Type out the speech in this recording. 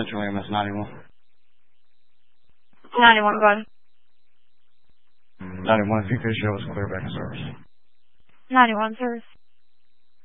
Central EMS 91. 91, go ahead. 91, if you could show us clear back in service. 91, service.